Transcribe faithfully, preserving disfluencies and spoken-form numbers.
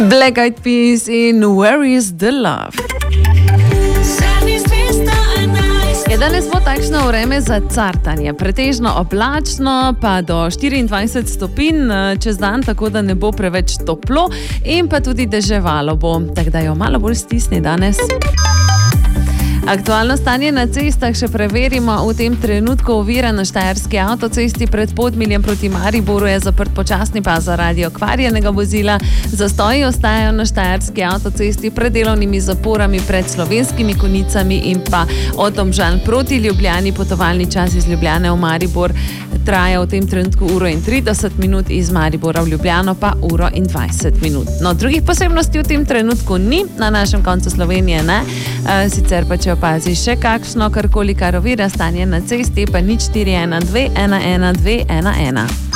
Black Eyed Peas in Where is the Love. Je danes bo takšno vreme za cartanje, pretežno oblačno, pa do štiriindvajset stopinj čez dan, tako da ne bo preveč toplo in pa tudi deževalo bo, tako da jo malo bolj stisni danes. Aktualno stanje na cestah še preverimo. V tem trenutku ovira na štajerski avtocesti pred Podmiljem proti Mariboru je zaprt počasni pas zaradi okvarjenega vozila. Zastoji ostajajo na štajerski avtocesti pred delovnimi zaporami pred Slovenskimi Konjicami in pa od Domžal proti Ljubljani. Potovalni čas iz Ljubljane v Maribor traja v tem trenutku uro in trideset minut, iz Maribora v Ljubljano pa uro in dvajset minut. No, drugih posebnosti v tem trenutku ni, na našem koncu Slovenije ne. E, sicer pa če opaziš še kakšno, karkoli, kar ovira stanje na cesti, pa nič štiri ena dve ena ena dve ena ena.